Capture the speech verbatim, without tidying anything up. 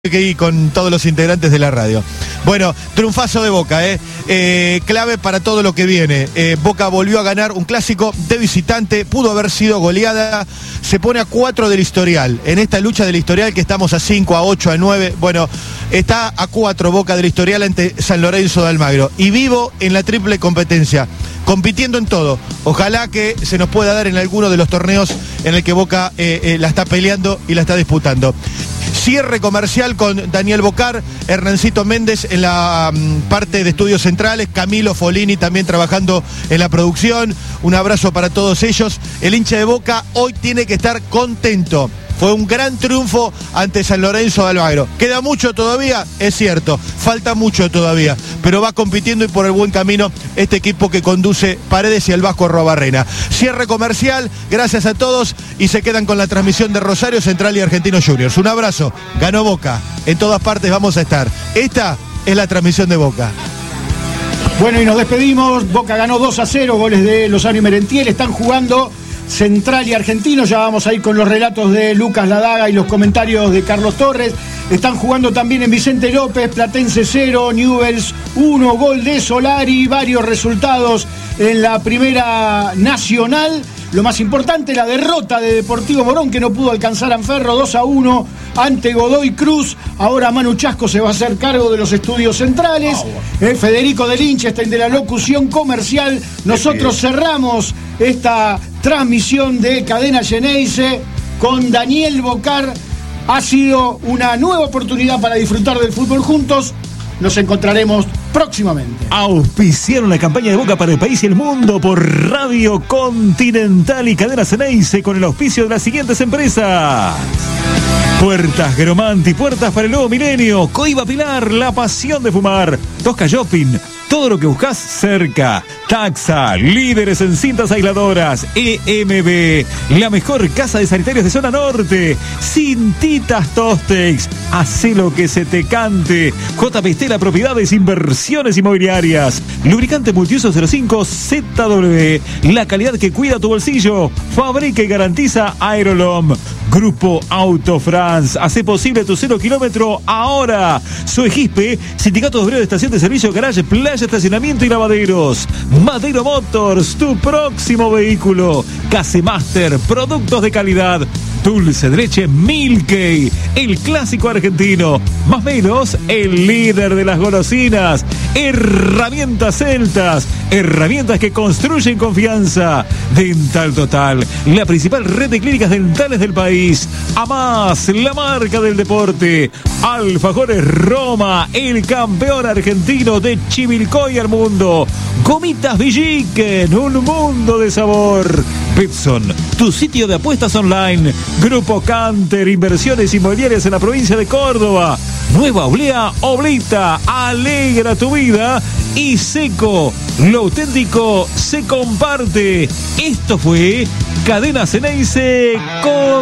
Y con todos los integrantes de la radio. Bueno, triunfazo de Boca, ¿eh? Eh, clave para todo lo que viene. Eh, Boca volvió a ganar un clásico de visitante, pudo haber sido goleada, se pone a cuatro del historial. En esta lucha del historial que estamos a cinco, a ocho, a nueve, bueno, está a cuatro Boca del historial ante San Lorenzo de Almagro. Y vivo en la triple competencia, compitiendo en todo. Ojalá que se nos pueda dar en alguno de los torneos en el que Boca eh, eh, la está peleando y la está disputando. Cierre comercial con Daniel Bocar, Hernancito Méndez en la um, parte de estudios centrales, Camilo Folini también trabajando en la producción. Un abrazo para todos ellos. El hincha de Boca hoy tiene que estar contento. Fue un gran triunfo ante San Lorenzo de Almagro. ¿Queda mucho todavía? Es cierto, falta mucho todavía, pero va compitiendo y por el buen camino este equipo que conduce Paredes y el Vasco Arruabarrena. Cierre comercial, gracias a todos y se quedan con la transmisión de Rosario Central y Argentinos Juniors. Un abrazo, ganó Boca, en todas partes vamos a estar. Esta es la transmisión de Boca. Bueno, y nos despedimos. Boca ganó dos a cero, goles de Lozano y Merentiel. Están jugando Central y Argentino, ya vamos a ir con los relatos de Lucas Ladaga y los comentarios de Carlos Torres. Están jugando también en Vicente López, Platense cero, Newell's uno, gol de Solari, varios resultados en la primera nacional. Lo más importante, la derrota de Deportivo Morón, que no pudo alcanzar a Ferro, dos a uno ante Godoy Cruz. Ahora Manu Chasco se va a hacer cargo de los estudios centrales. Eh, Federico de Lichtenstein de la locución comercial. Nosotros cerramos esta transmisión de Cadena Geneise con Daniel Bocar. Ha sido una nueva oportunidad para disfrutar del fútbol juntos. Nos encontraremos próximamente. Auspiciaron la campaña de Boca para el país y el mundo por Radio Continental y Cadena Geneise con el auspicio de las siguientes empresas: Puertas Gromanti, puertas para el nuevo milenio. Coiba Pilar, la pasión de fumar. Tosca Shopping, todo lo que buscas cerca. Taxa, líderes en cintas aisladoras. E M B, la mejor casa de sanitarios de zona norte. Cintitas Tostex, hacé lo que se te cante. J P Estela Propiedades, inversiones inmobiliarias. Lubricante multiuso cero cinco Z W, la calidad que cuida tu bolsillo. Fabrica y garantiza Aerolom. Grupo Auto France, hace posible tu cero kilómetro ahora. Soegispe, Sindicato de Obreros de Estación de Servicio, Garage, Playa, Estacionamiento y Lavaderos. Madero Motors, tu próximo vehículo. Casemaster, productos de calidad. Dulce de leche Milkey, el clásico argentino. Más o menos, el líder de las golosinas. Herramientas Celtas, herramientas que construyen confianza. Dental Total, la principal red de clínicas dentales del país. Amás, la marca del deporte. Alfajores Roma, el campeón argentino de Chivilcoy al mundo. Gomitas Villiquen, un mundo de sabor. Petson, tu sitio de apuestas online. Grupo Canter, inversiones inmobiliarias en la provincia de Córdoba. Nueva Oblea Oblita, alegra tu vida. Y Seco, lo auténtico se comparte. Esto fue Cadena Geneise con